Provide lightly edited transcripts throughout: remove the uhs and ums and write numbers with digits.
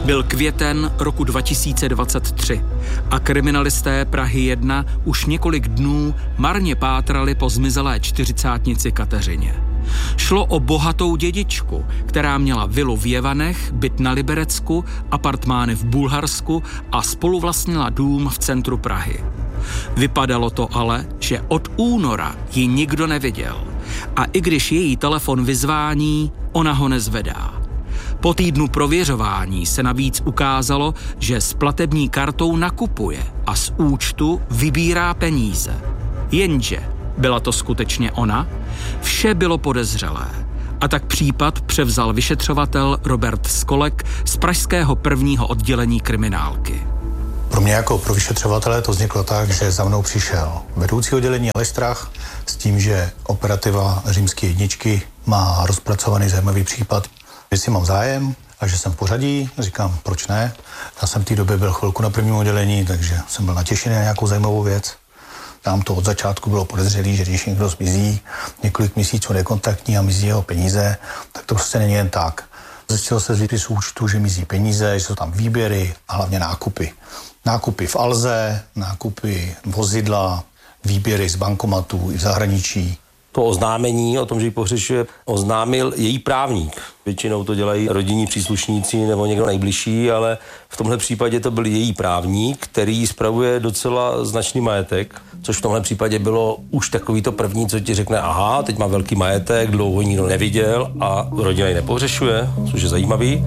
Byl květen roku 2023 a kriminalisté Prahy 1 už několik dnů marně pátrali po zmizelé čtyřicátnici Kateřině. Šlo o bohatou dědičku, která měla vilu v Jevanech, byt na Liberecku, apartmány v Bulharsku a spoluvlastnila dům v centru Prahy. Vypadalo to ale, že od února ji nikdo neviděl a i když její telefon vyzvání, ona ho nezvedá. Po týdnu prověřování se navíc ukázalo, že s platební kartou nakupuje a z účtu vybírá peníze. Jenže byla to skutečně ona? Vše bylo podezřelé. A tak případ převzal vyšetřovatel Robert Skolek z pražského 1. oddělení kriminálky. Pro mě jako pro vyšetřovatele to vzniklo tak, že za mnou přišel vedoucí oddělení Aleš Strach s tím, že operativa římské jedničky má rozpracovaný zajímavý případ. Jestli mám zájem a že jsem v pořadí, říkám, proč ne. Já jsem v té době byl chvilku na 1. oddělení, takže jsem byl natěšený na nějakou zajímavou věc. Tam to od začátku bylo podezřelý, že když někdo zmizí několik měsíců nekontaktní a mizí jeho peníze, tak to prostě není jen tak. Zjistilo se z výpisu účtu, že mizí peníze, že jsou tam výběry a hlavně nákupy. Nákupy v Alze, nákupy vozidla, výběry z bankomatů i v zahraničí. To oznámení o tom, že ji pohřešuje, oznámil její právník. Většinou to dělají rodinní příslušníci nebo někdo nejbližší, ale v tomhle případě to byl její právník, který spravuje docela značný majetek, což v tomhle případě bylo už takový to první, co ti řekne, aha, teď má velký majetek, dlouho nikdo neviděl a rodina ji nepohřešuje, což je zajímavý.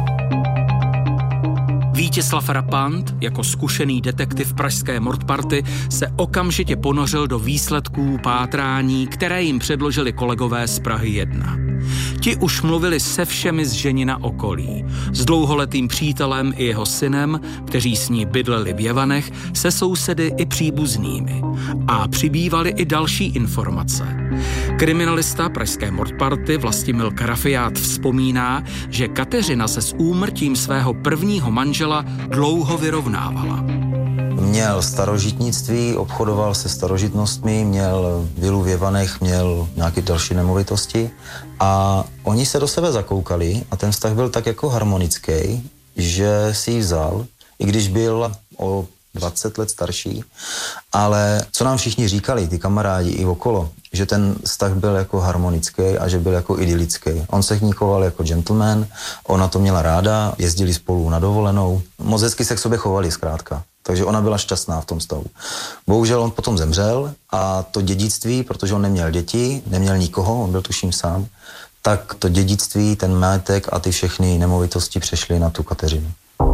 Vítězslav Rapant, jako zkušený detektiv pražské mordparty, se okamžitě ponořil do výsledků pátrání, které jim předložili kolegové z Prahy 1. Ti už mluvili se všemi z ženina okolí, s dlouholetým přítelem i jeho synem, kteří s ní bydleli v Jevanech, se sousedy i příbuznými. A přibývaly i další informace. Kriminalista pražské mordparty Vlastimil Karafiát vzpomíná, že Kateřina se s úmrtím svého prvního manžela dlouho vyrovnávala. Měl starožitnictví, obchodoval se starožitnostmi, měl vilu v Jevanech, měl nějaké další nemovitosti a oni se do sebe zakoukali a ten vztah byl tak jako harmonický, že si ji vzal, i když byl o 20 let starší, ale co nám všichni říkali, ty kamarádi i okolo, že ten vztah byl jako harmonický a že byl jako idylický. On se k ní choval jako gentleman, ona to měla ráda, jezdili spolu na dovolenou, moc hezky se k sobě chovali zkrátka. Takže ona byla šťastná v tom stavu. Bohužel on potom zemřel a to dědictví, protože on neměl děti, neměl nikoho, on byl tuším sám, tak to dědictví, ten majetek a ty všechny nemovitosti přešly na tu Kateřinu.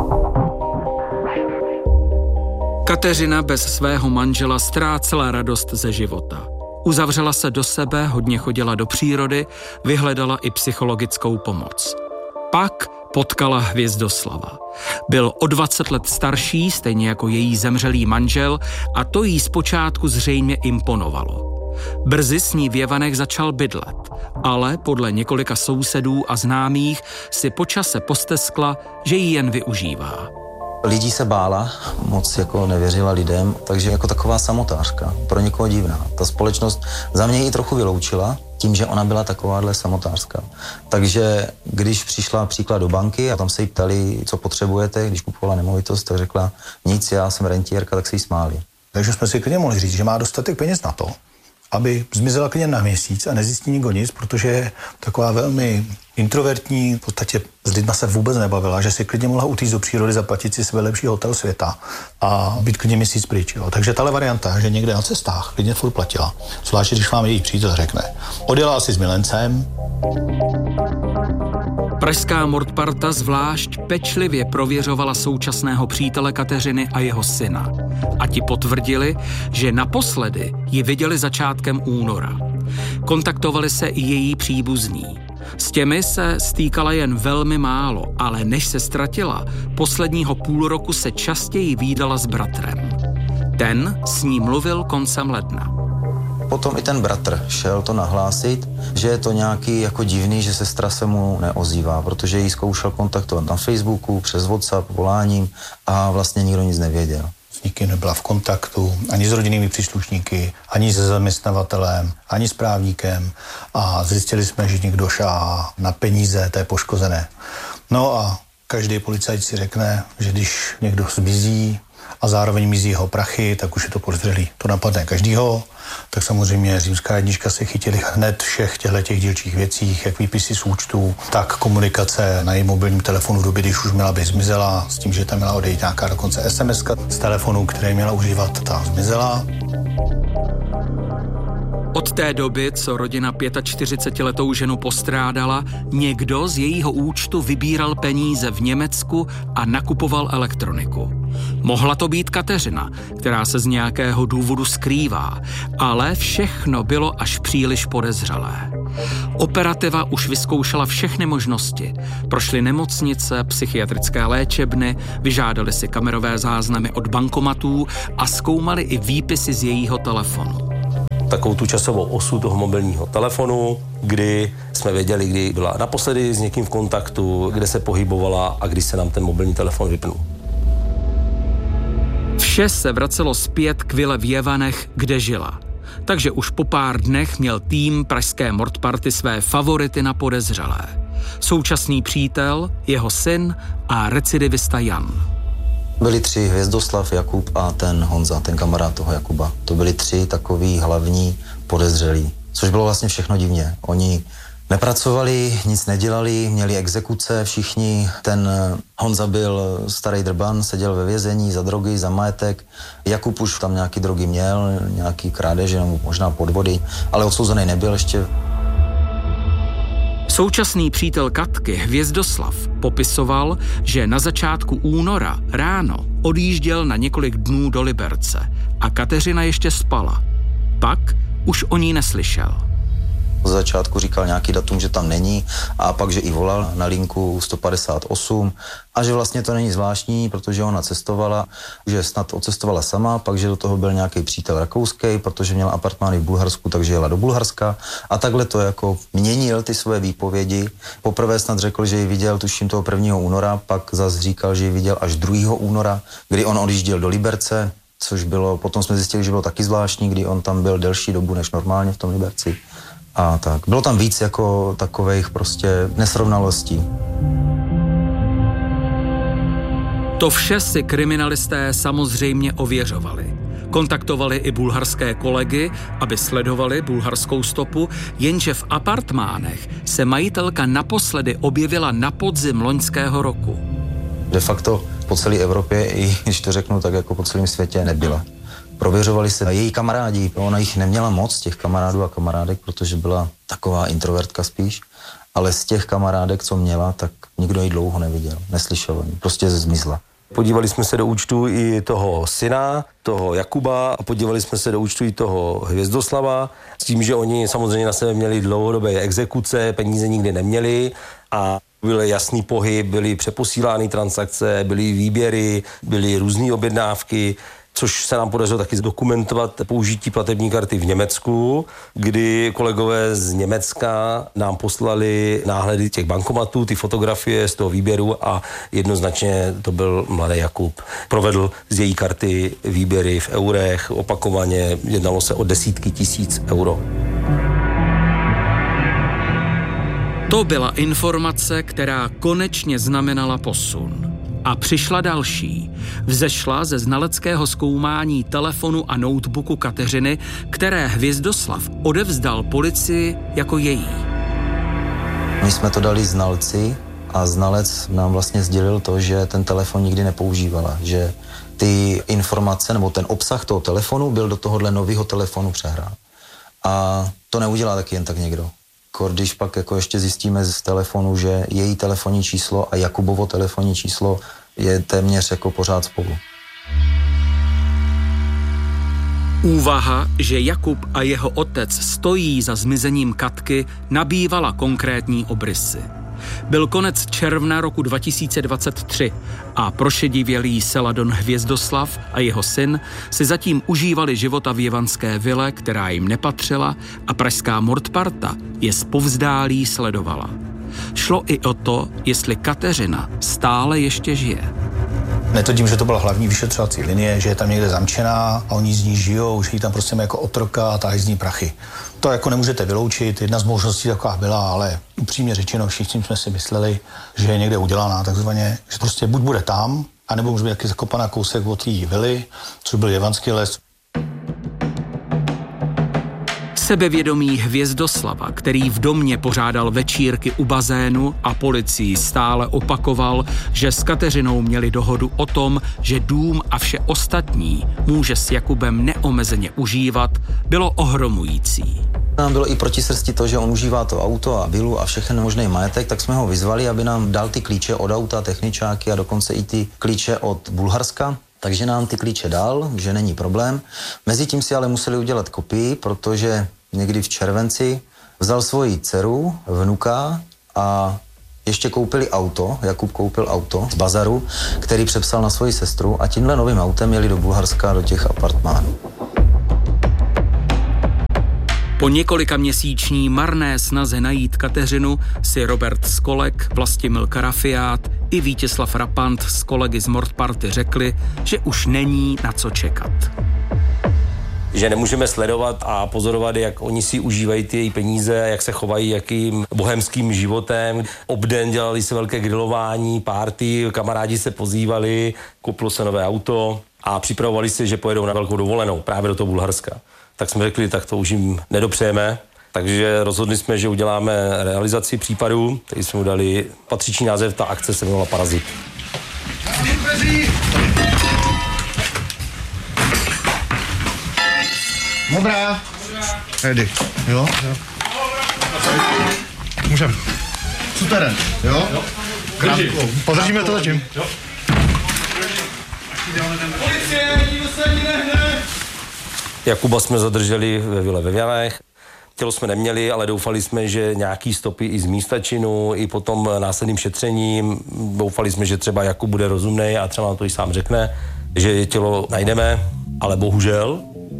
Kateřina bez svého manžela ztrácela radost ze života. Uzavřela se do sebe, hodně chodila do přírody, vyhledala i psychologickou pomoc. Pak potkala Hvězdoslava. Byl o 20 let starší, stejně jako její zemřelý manžel, a to jí zpočátku zřejmě imponovalo. Brzy s ní v Jevanech začal bydlet, ale podle několika sousedů a známých si po čase posteskla, že ji jen využívá. Lidí se bála, moc jako nevěřila lidem, takže jako taková samotářka, pro někoho divná. Ta společnost za mě ji trochu vyloučila tím, že ona byla takováhle samotářka. Takže když přišla příklad do banky a tam se jí ptali, co potřebujete, když kupovala nemovitost, tak řekla nic, já jsem rentiérka, tak se jí smáli. Takže jsme si klidně mohli říct, že má dostatek peněz na to, aby zmizela klidně na měsíc a nezjistí nikdo nic, protože je taková velmi introvertní, v podstatě s lidma se vůbec nebavila, že si klidně mohla utíct do přírody, zaplatit si své lepší hotel světa a být klidně měsíc pryč. Jo. Takže tahle varianta, že někde na cestách klidně furt platila, zvláště když vám její přítel řekne. Odjela asi s milencem. Pražská mordparta zvlášť pečlivě prověřovala současného přítele Kateřiny a jeho syna. A ti potvrdili, že naposledy ji viděli začátkem února. Kontaktovali se i její příbuzní. S těmi se stýkala jen velmi málo, ale než se ztratila, posledního půl roku se častěji vídala s bratrem. Ten s ní mluvil koncem ledna. Potom i ten bratr šel to nahlásit, že je to nějaký jako divný, že sestra se mu neozývá, protože jí zkoušel kontaktovat na Facebooku, přes WhatsApp, voláním a vlastně nikdo nic nevěděl. S nikým nebyla v kontaktu, ani s rodinnými příslušníky, ani se zaměstnavatelem, ani s právníkem a zjistili jsme, že někdo šáhá na peníze té poškozené. No a Každý policajt si řekne, že když někdo zmizí a zároveň mizí jeho prachy, tak už je to podezřelý. To napadne každýho. Tak samozřejmě římská jednička se chytili hned všech těch dílčích věcí, jak výpisy z účtů, tak komunikace na její mobilním telefonu v době, když už měla být zmizela, s tím, že tam měla odejít nějaká dokonce SMS-ka z telefonu, který měla užívat, ta zmizela. Od té doby, co rodina 45letou ženu postrádala, někdo z jejího účtu vybíral peníze v Německu a nakupoval elektroniku. Mohla to být Kateřina, která se z nějakého důvodu skrývá, ale všechno bylo až příliš podezřelé. Operativa už vyzkoušela všechny možnosti. Prošly nemocnice, psychiatrické léčebny, vyžádali si kamerové záznamy od bankomatů a zkoumali i výpisy z jejího telefonu. Takovou tu časovou osu toho mobilního telefonu, kdy jsme věděli, kdy byla naposledy s někým v kontaktu, kde se pohybovala a kdy se nám ten mobilní telefon vypnul. Vše se vracelo zpět k vile v Jevanech, kde žila. Takže už po pár dnech měl tým pražské mordparty své favority na podezřelé. Současný přítel, jeho syn a recidivista Jan. Byli 3, Hvězdoslav, Jakub a ten Honza, ten kamarád toho Jakuba. To byli 3 takový hlavní podezřelí, což bylo vlastně všechno divně. Oni nepracovali, nic nedělali, měli exekuce všichni. Ten Honza byl starý drban, seděl ve vězení za drogy, za majetek. Jakub už tam nějaký drogy měl, nějaký krádeže, možná podvody, ale odsouzený nebyl ještě. Současný přítel Katky, Hvězdoslav, popisoval, že na začátku února ráno odjížděl na několik dnů do Liberce a Kateřina ještě spala. Pak už o ní neslyšel. Z začátku říkal nějaký datum, že tam není a pak, že i volal na linku 158 a že vlastně to není zvláštní, protože ona cestovala, že snad odcestovala sama, pak, že do toho byl nějaký přítel rakouský, protože měla apartmány v Bulharsku, takže jela do Bulharska a takhle to jako měnil ty své výpovědi. Poprvé snad řekl, že ji viděl tuším toho 1. února, pak zase říkal, že ji viděl až 2. února, kdy on odjížděl do Liberce, což bylo, potom jsme zjistili, že bylo taky zvláštní, kdy on tam byl delší dobu než normálně v tom Liberci. A tak. Bylo tam víc jako takových prostě nesrovnalostí. To vše si kriminalisté samozřejmě ověřovali. Kontaktovali i bulharské kolegy, aby sledovali bulharskou stopu, jenže v apartmánech se majitelka naposledy objevila na podzim loňského roku. De facto po celé Evropě, i když to řeknu tak jako po celém světě, nebyla. Prověřovali se její kamarádi, ona jich neměla moc, těch kamarádů a kamarádek, protože byla taková introvertka spíš, ale z těch kamarádek, co měla, tak nikdo ji dlouho neviděl, neslyšel o ní, prostě zmizla. Podívali jsme se do účtu i toho syna, toho Jakuba a podívali jsme se do účtu i toho Hvězdoslava s tím, že oni samozřejmě na sebe měli dlouhodobé exekuce, peníze nikdy neměli a byl jasný pohyb, byly přeposílány transakce, byly výběry, byly různé objednávky, což se nám podařilo taky zdokumentovat použití platební karty v Německu, kdy kolegové z Německa nám poslali náhledy těch bankomatů, ty fotografie z toho výběru a jednoznačně to byl mladý Jakub. Provedl z její karty výběry v eurech, opakovaně jednalo se o desítky tisíc euro. To byla informace, která konečně znamenala posun. A přišla další. Vzešla ze znaleckého zkoumání telefonu a notebooku Kateřiny, které Hvězdoslav odevzdal policii jako její. My jsme to dali znalci a znalec nám vlastně sdělil to, že ten telefon nikdy nepoužívala, že ty informace nebo ten obsah toho telefonu byl do tohohle nového telefonu přehrán. A to neudělá taky jen tak někdo. Když pak jako ještě zjistíme z telefonu, že její telefonní číslo a Jakubovo telefonní číslo je téměř jako pořád spolu. Úvaha, že Jakub a jeho otec stojí za zmizením Katky, nabývala konkrétní obrysy. Byl konec června roku 2023 a prošedivělý Seladon Hvězdoslav a jeho syn si zatím užívali života v jevanské vile, která jim nepatřila, a pražská mordparta je zpovzdálí sledovala. Šlo i o to, jestli Kateřina stále ještě žije. Netvrdím, že to byla hlavní vyšetřovací linie, že je tam někde zamčená a oni z ní žijou, že ji tam prostě mají jako otroka a tahají z ní prachy. To jako nemůžete vyloučit, jedna z možností taková byla, ale upřímně řečeno všichni jsme si mysleli, že je někde udělaná takzvaně, že prostě buď bude tam, anebo může být taky zakopaná kousek od té vily, což byl Jevanský les. Sebevědomý Hvězdoslava, který v domě pořádal večírky u bazénu a policii stále opakoval, že s Kateřinou měli dohodu o tom, že dům a vše ostatní může s Jakubem neomezeně užívat, bylo ohromující. Nám bylo i proti srsti to, že on užívá to auto a vilu a všechny možný majetek, tak jsme ho vyzvali, aby nám dal ty klíče od auta, techničáky a dokonce i ty klíče od Bulharska. Takže nám ty klíče dal, že není problém. Mezitím si ale museli udělat kopii, protože někdy v červenci vzal svoji dceru, vnuka a ještě koupili auto, Jakub koupil auto z bazaru, který přepsal na svoji sestru a tímhle novým autem jeli do Bulharska do těch apartmánů. Po několika měsíční marné snaze najít Kateřinu si Robert Skolek, Vlastimil Karafiát i Vítězslav Rapant s kolegy z Mordparty řekli, že už není na co čekat. Že nemůžeme sledovat a pozorovat, jak oni si užívají ty její peníze, jak se chovají, jakým bohemským životem. Obden dělali si velké grilování, party, kamarádi se pozývali, koupilo se nové auto a připravovali si, že pojedou na velkou dovolenou právě do toho Bulharska. Tak jsme řekli, tak to už jim nedopřejeme. Takže rozhodli jsme, že uděláme realizaci případu, který jsme mu dali patřičný název, ta akce se jmenovala Parazit. Dobrá. Ready. Jo? Můžeme. Super. Jo? Podržíme to zatím. Jakuba jsme zadrželi ve vile ve Vjanech. Tělo jsme neměli, ale doufali jsme, že nějaký stopy i z místa činu, i potom následným šetřením. Doufali jsme, že třeba Jakub bude rozumnej a třeba nám to i sám řekne, že tělo najdeme, ale bohužel.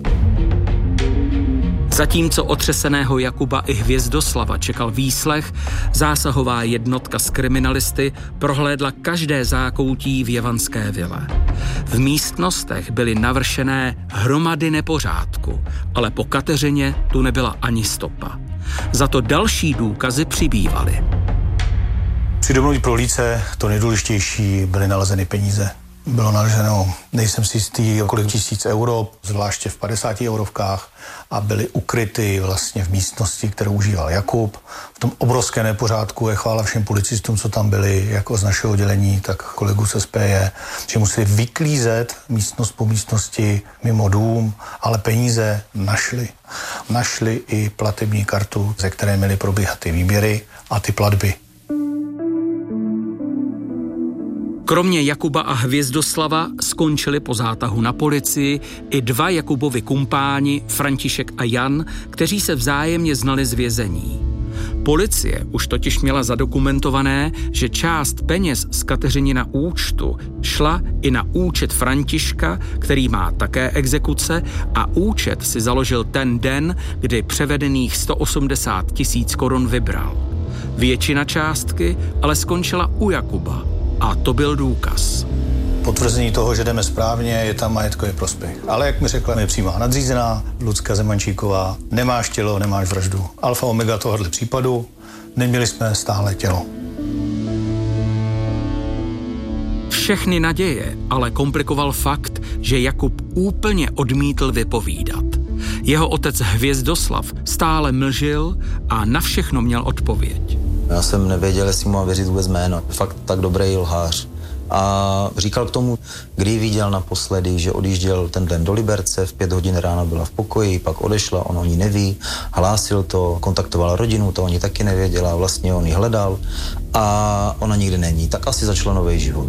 Zatímco otřeseného Jakuba i Hvězdoslava čekal výslech, zásahová jednotka z kriminalisty prohlédla každé zákoutí v jevanské vile. V místnostech byly navršené hromady nepořádku, ale po Kateřině tu nebyla ani stopa. Za to další důkazy přibývaly. Při domovní prohlídce to nejdůležitější byly nalezeny peníze. Bylo naleženo, nejsem si jistý, kolik 1000 euro, zvláště v 50 eurovkách a byly ukryty vlastně v místnosti, kterou užíval Jakub. V tom obrovském nepořádku je chvála všem policistům, co tam byli, jako z našeho oddělení, tak kolegů z SPJ, že museli vyklízet místnost po místnosti mimo dům, ale peníze našli. Našli i platební kartu, ze které měly probíhat ty výběry a ty platby. Kromě Jakuba a Hvězdoslava skončili po zátahu na policii i dva Jakubovi kumpáni, František a Jan, kteří se vzájemně znali z vězení. Policie už totiž měla zadokumentované, že část peněz z Kateřinina účtu šla i na účet Františka, který má také exekuce, a účet si založil ten den, kdy převedených 180 000 korun vybral. Většina částky ale skončila u Jakuba. A to byl důkaz. Potvrzení toho, že jdeme správně, je tam majetkový prospěch. Ale jak mi řekla mě přímá nadřízená, Lucka Zemančíková, nemáš tělo, nemáš vraždu. Alfa omega tohohle případu, neměli jsme stále tělo. Všechny naděje ale komplikoval fakt, že Jakub úplně odmítl vypovídat. Jeho otec Hvězdoslav stále mlžil a na všechno měl odpověď. Já jsem nevěděl, jestli mu mám věřit vůbec jméno. Fakt tak dobrý lhář. A říkal k tomu, kdy viděl naposledy, že odjížděl ten den do Liberce, v 5 hodin ráno byla v pokoji, pak odešla, on o ní neví, hlásil to, kontaktoval rodinu, to oni taky nevěděla, vlastně on ji hledal a ona nikdy není. Tak asi začal nový život.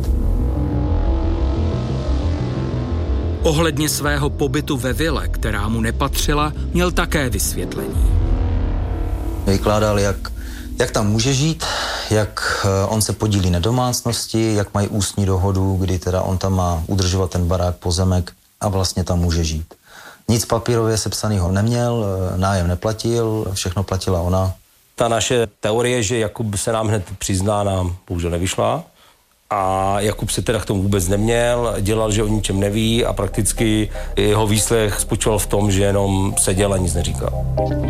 Ohledně svého pobytu ve vile, která mu nepatřila, měl také vysvětlení. Vykládal, jak tam může žít, jak on se podílí na domácnosti, jak mají ústní dohodu, kdy teda on tam má udržovat ten barák, pozemek a vlastně tam může žít. Nic papírově sepsanýho neměl, nájem neplatil, všechno platila ona. Ta naše teorie, že Jakub se nám hned přizná, nám bohužel nevyšla. A Jakub se teda k tomu vůbec neměl, dělal, že o ničem neví a prakticky jeho výslech spočíval v tom, že jenom seděl a nic neříkal.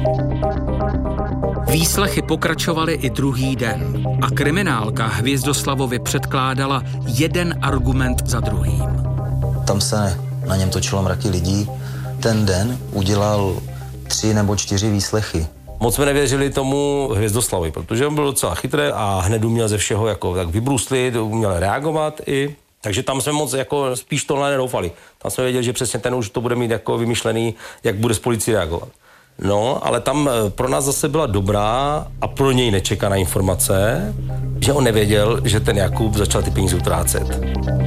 Výslechy pokračovaly i druhý den a kriminálka Hvězdoslavovi předkládala jeden argument za druhým. Tam se na něm točilo mraky lidí. Ten den udělal 3 nebo 4 výslechy. Moc jsme nevěřili tomu Hvězdoslavovi, protože on byl docela chytrý a hned uměl ze všeho jako tak vybruslit, uměl reagovat i. Takže tam jsme moc jako spíš tohle nedoufali. Tam jsme věděli, že přesně ten už to bude mít jako vymyšlený, jak bude s policií reagovat. No, ale tam pro nás zase byla dobrá a pro něj nečekaná informace, že on nevěděl, že ten Jakub začal ty peníze utrácet.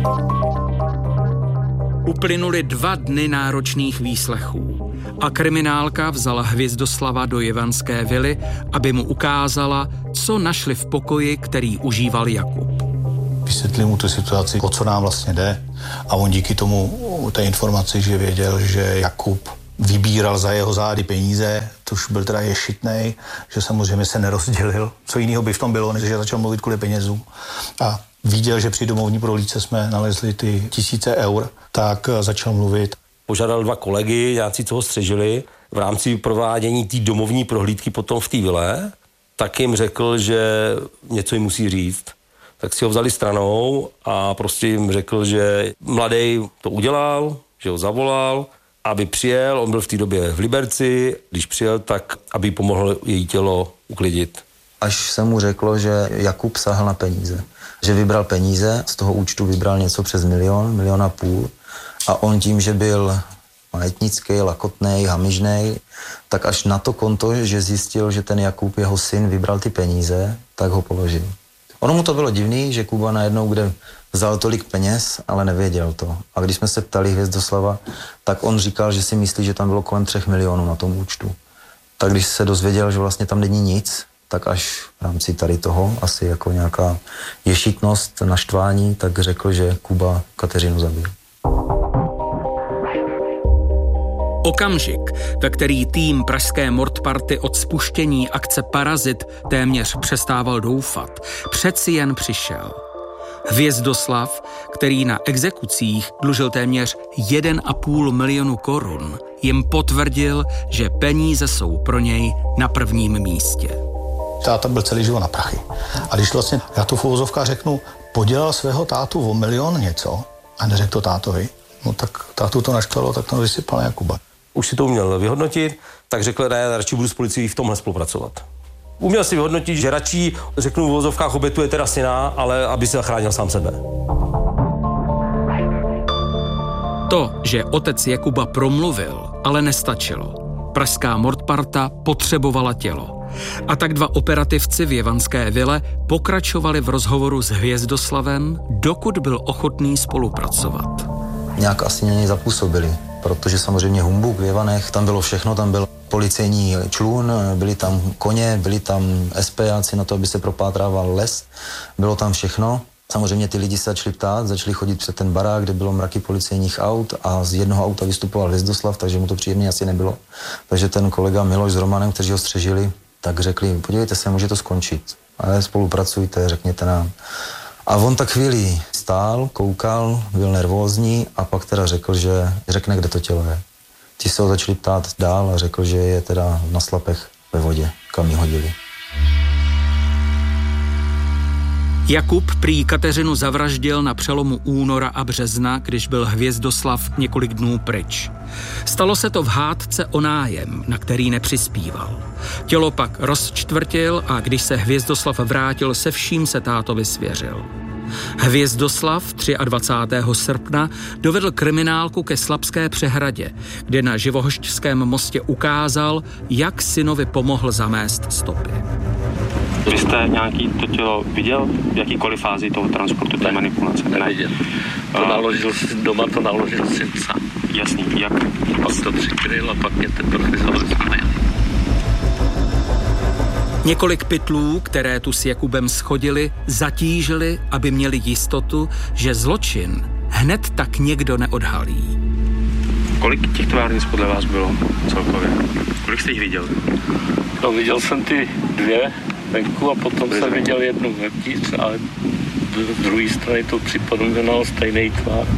Uplynuly 2 dny náročných výslechů a kriminálka vzala Hvězdoslava do jevanské vily, aby mu ukázala, co našli v pokoji, který užíval Jakub. Vysvětlil mu tu situaci, o co nám vlastně jde, a on díky tomu té informaci, že věděl, že Jakub vybíral za jeho zády peníze, to už byl teda ješitnej, že samozřejmě se nerozdělil. Co jiného by v tom bylo, než že začal mluvit kvůli penězům. A viděl, že při domovní prohlídce jsme nalezli ty 1000 eur, tak začal mluvit. Požádal 2 kolegy, nějací, co ho střežili, v rámci provádění té domovní prohlídky potom v té vile, tak jim řekl, že něco jim musí říct. Tak si ho vzali stranou a prostě jim řekl, že mladej to udělal, že ho zavolal, aby přijel, on byl v té době v Liberci, když přijel, tak aby pomohl její tělo uklidit. Až se mu řeklo, že Jakub sáhl na peníze. Že vybral peníze, z toho účtu vybral něco přes 1,5 milionu a on tím, že byl majetnický, lakotnej, hamižnej, tak až na to konto, že zjistil, že ten Jakub, jeho syn, vybral ty peníze, tak ho položil. Ono mu to bylo divný, že Kuba najednou kde vzal tolik peněz, ale nevěděl to. A když jsme se ptali Hvězdoslava, tak on říkal, že si myslí, že tam bylo kolem 3 milionů na tom účtu. Tak když se dozvěděl, že vlastně tam není nic, tak až v rámci tady toho, asi jako nějaká ješitnost, naštvání, tak řekl, že Kuba Kateřinu zabil. Okamžik, ve který tým pražské Mordparty od spuštění akce Parazit téměř přestával doufat, přeci jen přišel. Hvězdoslav, který na exekucích dlužil téměř 1,5 milionu korun, jim potvrdil, že peníze jsou pro něj na prvním místě. Táta byl celý život na prachy. A když vlastně, já tu v uvozovkách řeknu, podělal svého tátu o 1 milion něco a neřekl to tátovi, no tak tátu to naštvalo, tak to vysypal na Jakuba. Už si to uměl vyhodnotit, tak řekl, ne, já radši budu s policií v tomhle spolupracovat. Uměl si vyhodnotit, že radši, řeknu v uvozovkách, obětuje teda syna, ale aby se zachránil sám sebe. To, že otec Jakuba promluvil, ale nestačilo. Pražská Mordparta potřebovala tělo. A tak 2 operativci v jevanské vile pokračovali v rozhovoru s Hvězdoslavem, dokud byl ochotný spolupracovat. Nějak asi na něj zapůsobili, protože samozřejmě humbuk v Jevanech, tam bylo všechno, tam byl policejní člun, byli tam koně, byli tam SPáci na to, aby se propátrával les, bylo tam všechno. Samozřejmě ty lidi se začali ptát, začali chodit před ten barák, kde bylo mraky policejních aut a z jednoho auta vystupoval Hvězdoslav, takže mu to příjemné asi nebylo. Takže ten kolega Miloš s Romanem, kteří ho střežili, tak řekli, podívejte se, může to skončit, ale spolupracujte, řekněte nám. A on tak chvíli stál, koukal, byl nervózní a pak teda řekl, že řekne, kde to tělo je. Ti se ho začali ptát dál a řekl, že je teda na slapech ve vodě, kam ji hodili. Jakub prý Kateřinu zavraždil na přelomu února a března, když byl Hvězdoslav několik dnů pryč. Stalo se to v hádce o nájem, na který nepřispíval. Tělo pak rozčtvrtil a když se Hvězdoslav vrátil, se vším se tátovi svěřil. Hvězdoslav 23. srpna dovedl kriminálku ke Slapské přehradě, kde na Živohošťském mostě ukázal, jak synovi pomohl zamést stopy. Vy jste nějaký to tělo viděl? V jakýkoliv fázi toho transportu, té manipulace? Neviděl. To naložil doma, to naložil syn sám. Jasný, jak? Pak to přikryl a pak mě teprve vyzval. Několik pytlů, které tu s Jakubem schodili, zatížili, aby měli jistotu, že zločin hned tak někdo neodhalí. Kolik těch továrnic podle vás bylo celkově? Kolik jste jich viděl? No, viděl jsem ty 2 venku a potom jsem viděl 1 vevnitř, ale z druhé strany to připomínalo stejný tvar.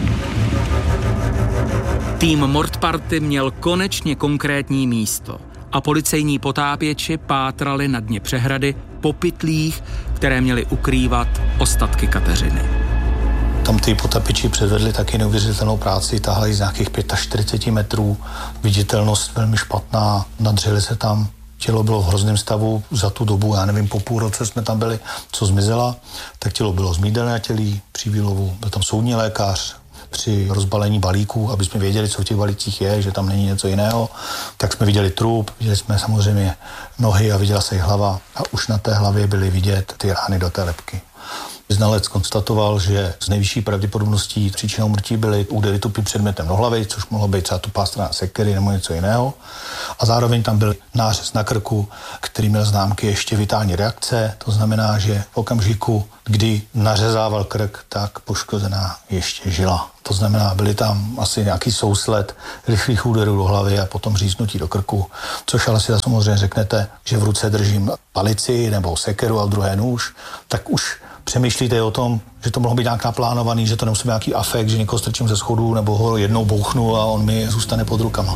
Tým Mordparty měl konečně konkrétní místo a policejní potápěči pátrali na dně přehrady po pytlích, které měly ukrývat ostatky Kateřiny. Tam ty potapiči předvedli taky neuvěřitelnou práci, tahali z nějakých 45 metrů, viditelnost velmi špatná, nadřeli se tam, tělo bylo v hrozném stavu za tu dobu, já nevím, po půl roce jsme tam byli, co zmizela, tak tělo bylo zmídané na tělí při výlovu, byl tam soudní lékař, při rozbalení balíků, aby jsme věděli, co v těch balících je, že tam není něco jiného, tak jsme viděli trup, viděli jsme samozřejmě nohy a viděla se i hlava a už na té hlavě byly vidět ty rány do té lebky. Znalec konstatoval, že z nejvyšší pravděpodobností příčinou mrtí byly údery tupým předmětem do hlavy, což mohlo být třeba tupá strana sekery nebo něco jiného. A zároveň tam byl nářez na krku, který měl známky ještě vitální reakce. To znamená, že v okamžiku, kdy nařezával krk, tak poškozená ještě žila. To znamená, byly tam asi nějaký sousled rychlých úderů do hlavy a potom říznutí do krku, což ale si samozřejmě řeknete, že v ruce držím palici nebo sekeru a v druhé nůž, tak už přemýšlíte o tom, že to mohlo být nějak naplánovaný, že to nemusí být nějaký afekt, že někoho strčím ze schodu nebo ho jednou bouchnu a on mi zůstane pod rukama.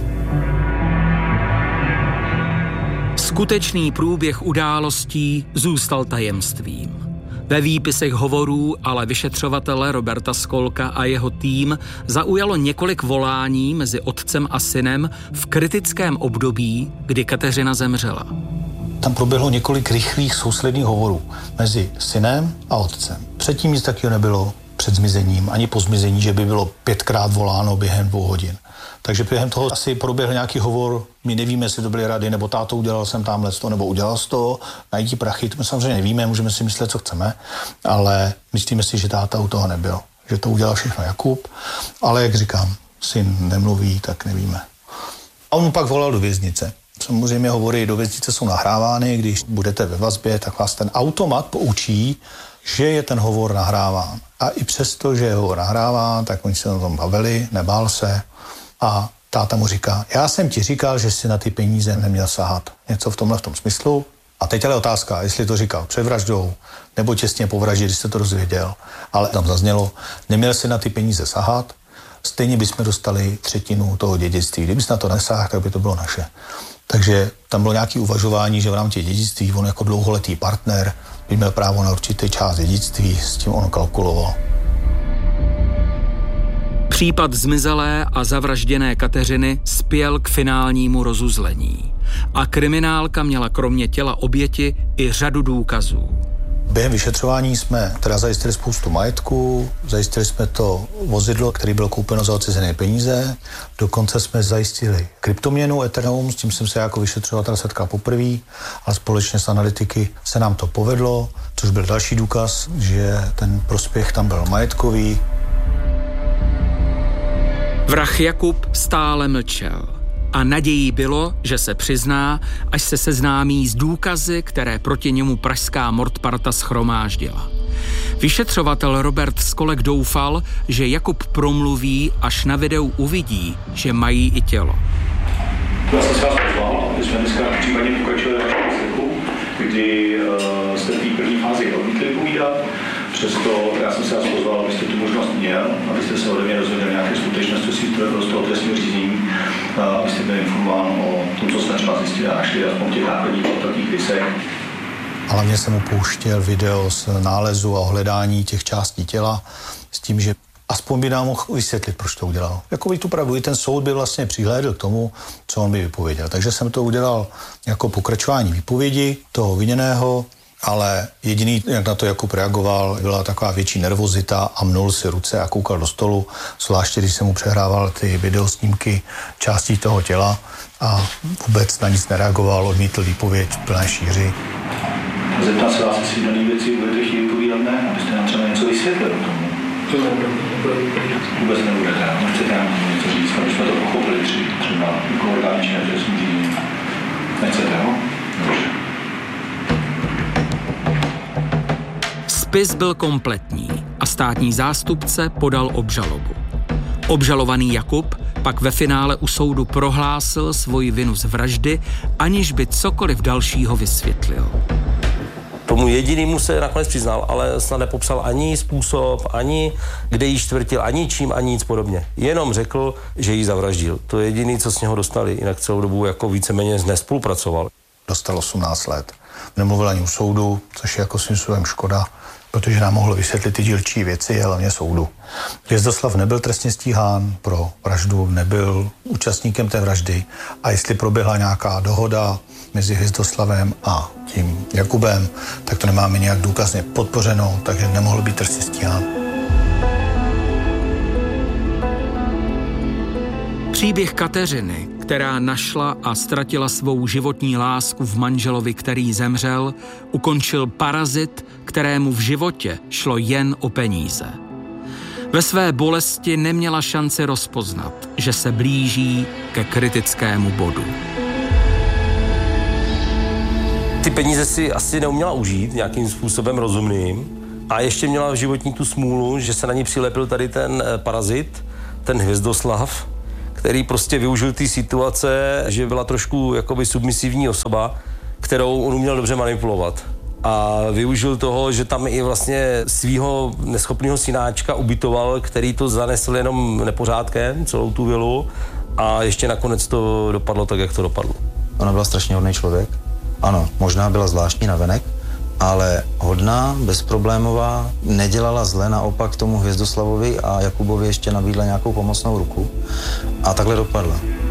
Skutečný průběh událostí zůstal tajemstvím. Ve výpisech hovorů ale vyšetřovatele Roberta Skolka a jeho tým zaujalo několik volání mezi otcem a synem v kritickém období, kdy Kateřina zemřela. Tam proběhlo několik rychlých sousledných hovorů mezi synem a otcem. Předtím nic takového nebylo před zmizením, ani po zmizení, že by bylo 5krát voláno během 2 hodin. Takže během toho asi proběhl nějaký hovor, my nevíme, jestli to byly rady, nebo táto udělal jsem tamhle to, nebo udělal z toho, najít prachy, to my samozřejmě nevíme, můžeme si myslet, co chceme, ale myslíme si, že táta u toho nebyl, že to udělal všechno Jakub, ale jak říkám, syn nemluví, tak nevíme. A on pak volal do věznice. Samozřejmě hovory do věznice jsou nahrávány, když budete ve vazbě, tak vás ten automat poučí, že je ten hovor nahráván. A i přesto, že je hovor nahráván, tak oni se o tom bavili, nebál se a táta mu říká, já jsem ti říkal, že si na ty peníze neměl sahat. Něco v tomhle v tom smyslu. A teď ale otázka, jestli to říkal před vraždou, nebo těsně po vraždě, když jste to dozvěděl. Ale tam zaznělo, neměl si na ty peníze sahat, stejně bychom dostali 1/3 toho dědictví. Kdybys na to nesáhl, tak by to bylo naše. Takže tam bylo nějaké uvažování, že v rámci dědictví on jako dlouholetý partner by měl právo na určitý část dědictví, s tím on kalkuloval. Případ zmizelé a zavražděné Kateřiny spěl k finálnímu rozuzlení. A kriminálka měla kromě těla oběti i řadu důkazů. Během vyšetřování jsme teda zajistili spoustu majetku, zajistili jsme to vozidlo, které bylo koupeno za odcizené peníze, dokonce jsme zajistili kryptoměnu Ethereum, s tím jsem se jako vyšetřovatel setkal poprvé, ale společně s analytiky se nám to povedlo, což byl další důkaz, že ten prospěch tam byl majetkový. Vrah Jakub stále mlčel. A nadějí bylo, že se přizná, až se seznámí s důkazy, které proti němu pražská Mordparta shromáždila. Vyšetřovatel Robert Skolek doufal, že Jakub promluví, až na videu uvidí, že mají i tělo. Já jsem se vás pozval, aby jsme dneska případně pokračovali na vašem výslechu, kdy jste v té první fázi odmítli povídat. Přesto já jsem se vás pozval, abyste tu možnost měl, abyste se ode mě dozvěděli nějaké skutečnosti z toho trestního řízení, abyste byli informován o tom, co jsme třeba zjistili a našli, aspoň těch nákladních podstatných rysech. A hlavně jsem mu pouštěl video z nálezu a hledání těch částí těla s tím, že aspoň by nám mohl vysvětlit, proč to udělal. Jakoby tu pravdu, i ten soud by vlastně přihlédl k tomu, co on by vypověděl. Takže jsem to udělal jako pokračování výpovědi toho viněného, ale jediný, jak na to Jakub reagoval, byla taková větší nervozita a mnul si ruce a koukal do stolu, zvláště když jsem mu přehrával ty videosnímky částí toho těla a vůbec na nic nereagoval, odmítl výpověď v plné šíři. Zeptám se vás, jestli dané věci budete chtít vypovídat, ne? Abyste nám třeba něco vysvětlili o tomu. Vůbec nebudete, nechcete nám něco říct, aby jsme to pochopili třeba jako orgány činné trestní řízení. Nechcete, ho? Dobře. Spis byl kompletní a státní zástupce podal obžalobu. Obžalovaný Jakub pak ve finále u soudu prohlásil svoji vinu z vraždy, aniž by cokoliv dalšího vysvětlil. Tomu jedinému se nakonec přiznal, ale snad nepopsal ani způsob, ani kde jí čtvrtil, ani čím, ani nic podobně. Jenom řekl, že ji zavraždil. To je jediné, co z něho dostali, jinak celou dobu jako víceméně nespolupracoval. Dostal 18 let. Nemluvil ani u soudu, což je jako svým způsobem škoda, protože nám mohl vysvětlit ty dílčí věci, hlavně soudu. Hvězdoslav nebyl trestně stíhán pro vraždu, nebyl účastníkem té vraždy a jestli proběhla nějaká dohoda mezi Hvězdoslavem a tím Jakubem, tak to nemáme nějak důkazně podpořeno, takže nemohl být trestně stíhán. Příběh Kateřiny, která našla a ztratila svou životní lásku v manželovi, který zemřel, ukončil parazit, kterému v životě šlo jen o peníze. Ve své bolesti neměla šanci rozpoznat, že se blíží ke kritickému bodu. Ty peníze si asi neuměla užít nějakým způsobem rozumným a ještě měla v životní tu smůlu, že se na ní přilepil tady ten parazit, ten Hvězdoslav, který prostě využil té situace, že byla trošku jakoby submisivní osoba, kterou on uměl dobře manipulovat. A využil toho, že tam i vlastně svýho neschopného synáčka ubytoval, který to zanesl jenom nepořádkem, celou tu vilu, a ještě nakonec to dopadlo tak, jak to dopadlo. Ona byla strašně hodný člověk. Ano, možná byla zvláštní navenek, ale hodná, bezproblémová, nedělala zle, naopak tomu Hvězdoslavovi a Jakubovi ještě nabídla nějakou pomocnou ruku a takhle dopadla.